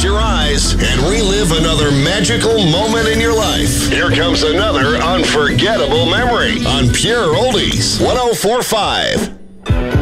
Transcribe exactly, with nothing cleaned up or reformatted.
your eyes and relive another magical moment in your life. Here comes another unforgettable memory on Pure Oldies one oh four point five.